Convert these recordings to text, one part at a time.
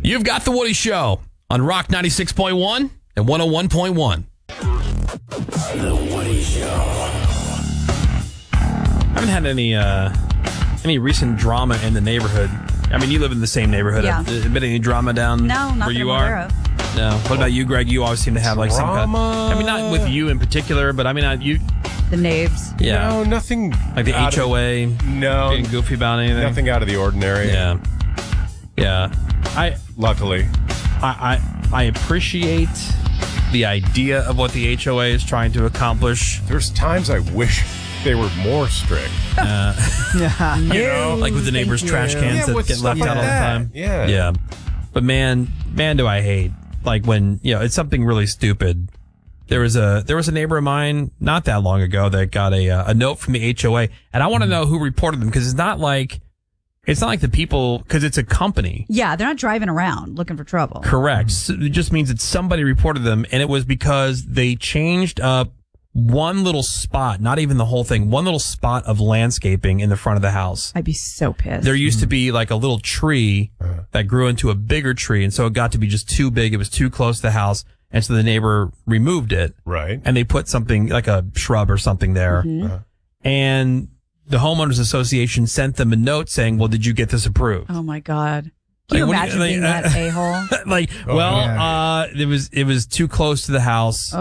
You've got The Woody Show on Rock 96.1 and 101.1. The Woody Show. I haven't had any recent drama in the neighborhood. I mean, you live in the same neighborhood. Yeah. Been any drama down not where you I'm are? aware of. No. What about you, Greg? You always seem to have like some kind of, Drama? I mean, not with you in particular, but I mean, you. The Naves. Yeah. No, nothing. Like the HOA. No. Being goofy about anything. Nothing out of the ordinary. Yeah. Yeah. Luckily. I appreciate the idea of what the HOA is trying to accomplish. There's times I wish they were more strict. You know, like with the neighbors' trash cans that with get stuff left like out all the that. time. Yeah. Yeah. But man, do I hate like when, it's something really stupid. There was a neighbor of mine not that long ago that got a note from the HOA, and I want to know who reported them, because it's not like the people, because it's a company. Yeah, they're not driving around looking for trouble. Correct. So it just means that somebody reported them, and it was because they changed up one little spot, not even the whole thing, one little spot of landscaping in the front of the house. I'd be so pissed. There used to be like a little tree that grew into a bigger tree, and so it got to be just too big. It was too close to the house, and so the neighbor removed it. Right. And they put something like a shrub or something there. And the homeowners association sent them a note saying, well, did you get this approved? Oh my God. Can you Like, imagine being that a-hole? It was too close to the house.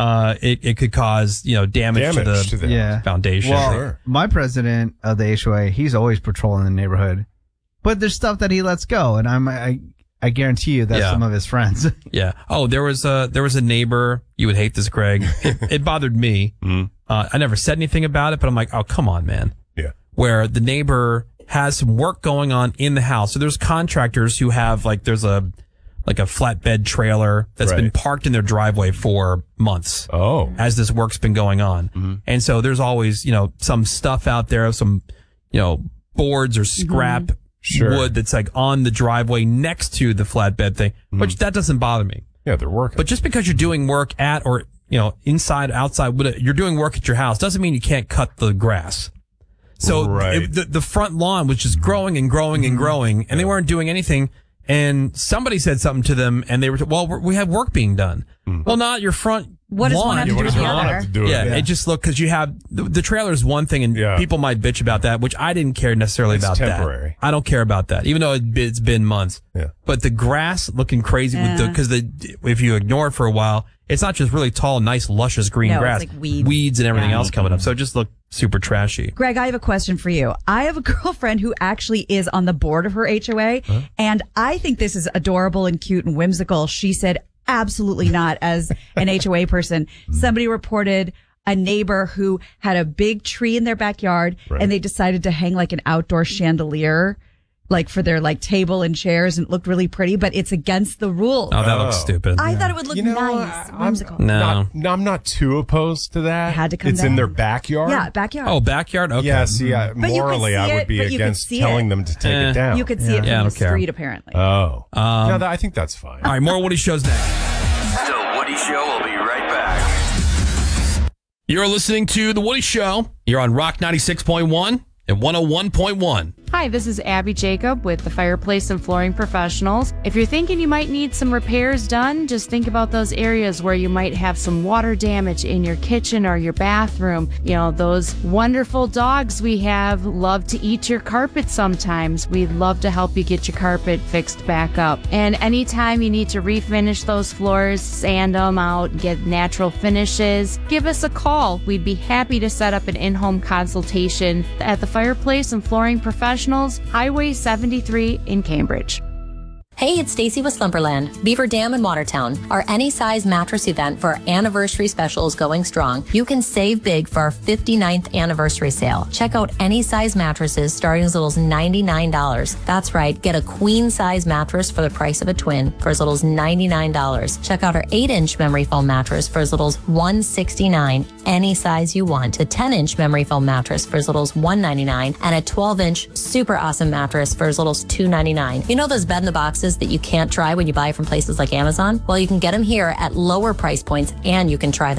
It could cause, damage to the foundation. Well, my president of the HOA, he's always patrolling the neighborhood, but there's stuff that he lets go, and I guarantee you that's some of his friends. Yeah. Oh, there was a neighbor. You would hate this, Greg. It bothered me. I never said anything about it, but I'm like, oh, come on, man. Yeah. Where the neighbor has some work going on in the house. So there's contractors who have there's a flatbed trailer that's been parked in their driveway for months. Oh. As this work's been going on. And so there's always, some stuff out there, some, boards or scrap wood that's like on the driveway next to the flatbed thing, which that doesn't bother me. Yeah, they're working. But just because you're doing work at or, inside, outside, you're doing work at your house doesn't mean you can't cut the grass. So the front lawn was just growing and growing and growing, and they weren't doing anything. And somebody said something to them, and they were, we have work being done. Well, not your front What does one lawn. have to do with the other? It just looked, because you have the trailer is one thing, and people might bitch about that, which I didn't care necessarily about temporary. that. I don't care about that, even though it's been months. Yeah. But the grass looking crazy because if you ignore it for a while, it's not just really tall, nice, luscious green grass. It's like weeds. Weeds and everything else coming up. So it just looked super trashy. Greg, I have a question for you. I have a girlfriend who actually is on the board of her HOA, and I think this is adorable and cute and whimsical. She said, absolutely not, as an HOA person. Somebody reported a neighbor who had a big tree in their backyard, and they decided to hang like an outdoor chandelier, like for their table and chairs, and it looked really pretty, but it's against the rules. Oh, that looks stupid. I thought it would look nice, whimsical. I'm not too opposed to that. It had to come It's down. in their backyard? Yeah, backyard. Oh, backyard? Okay. Yeah, see, But you could morally, see I would it, be but you could against see telling it. them to take it down. You could see it from I the don't care. street, apparently. Oh. I think that's fine. All right, more Woody Shows next. The Woody Show will be right back. You're listening to The Woody Show. You're on Rock 96.1 and 101.1. Hi, this is Abby Jacob with the Fireplace and Flooring Professionals. If you're thinking you might need some repairs done, just think about those areas where you might have some water damage in your kitchen or your bathroom. Those wonderful dogs we have love to eat your carpet sometimes. We'd love to help you get your carpet fixed back up. And anytime you need to refinish those floors, sand them out, get natural finishes, give us a call. We'd be happy to set up an in-home consultation at the Fireplace and Flooring Professionals, Highway 73 in Cambridge. Hey, it's Stacy with Slumberland, Beaver Dam in Watertown. Our any size mattress event for our anniversary special is going strong. You can save big for our 59th anniversary sale. Check out any size mattresses starting as little as $99. That's right, get a queen size mattress for the price of a twin for as little as $99. Check out our 8-inch memory foam mattress for as little as $169. Any size you want. A 10-inch memory foam mattress for as little as $199, and a 12-inch super awesome mattress for as little as $299. You know those bed in the boxes that you can't try when you buy from places like Amazon? Well, you can get them here at lower price points, and you can try them